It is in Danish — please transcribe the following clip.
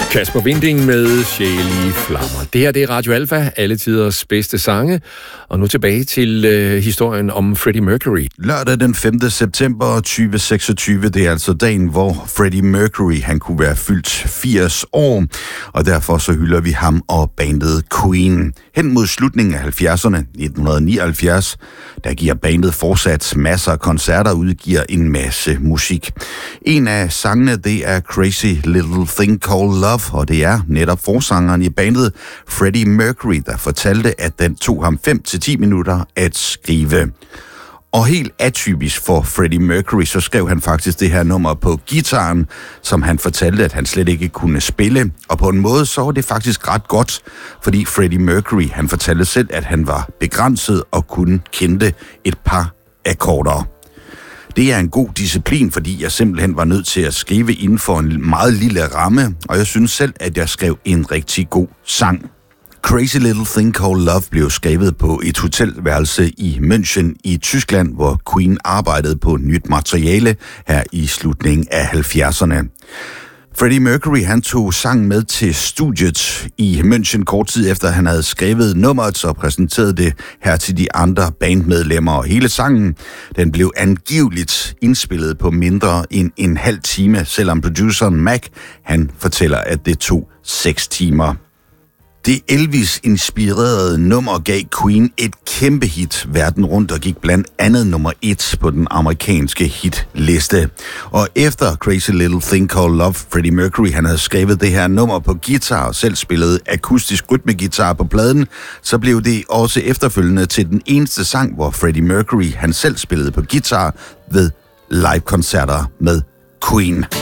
Kasper Winding med Sjæl i flammer. Det her, det er Radio Alfa, alle tiders bedste sange. Og nu tilbage til historien om Freddie Mercury. Lørdag den 5. september 2026, det er altså dagen, hvor Freddie Mercury, han kunne være fyldt 80 år. Og derfor så hylder vi ham og bandet Queen. Hen mod slutningen af 70'erne, 1979, der giver bandet fortsat masser af koncerter og udgiver en masse musik. En af sangene, det er Crazy Little Thing Called Love, og det er netop forsangeren i bandet Freddie Mercury, der fortalte, at den tog ham 5-10 minutter at skrive. Og helt atypisk for Freddie Mercury, så skrev han faktisk det her nummer på gitaren, som han fortalte, at han slet ikke kunne spille. Og på en måde, så var det faktisk ret godt, fordi Freddie Mercury, han fortalte selv, at han var begrænset og kun kendte et par akkorder. Det er en god disciplin, fordi jeg simpelthen var nødt til at skrive inden for en meget lille ramme, og jeg synes selv, at jeg skrev en rigtig god sang. Crazy Little Thing Called Love blev skrevet på et hotelværelse i München i Tyskland, hvor Queen arbejdede på nyt materiale her i slutningen af 70'erne. Freddie Mercury, han tog sangen med til studiet i München kort tid efter, han havde skrevet nummeret og præsenteret det her til de andre bandmedlemmer. Og hele sangen, den blev angiveligt indspillet på mindre end en halv time, selvom produceren Mac, han fortæller, at det tog 6 timer. Det Elvis-inspirerede nummer gav Queen et kæmpe hit verden rundt og gik blandt andet nummer 1 på den amerikanske hitliste. Og efter Crazy Little Thing Called Love, Freddie Mercury, han havde skrevet det her nummer på guitar og selv spillede akustisk rytmegitar på pladen, så blev det også efterfølgende til den eneste sang, hvor Freddie Mercury, han selv spillede på guitar ved live-koncerter med Queen.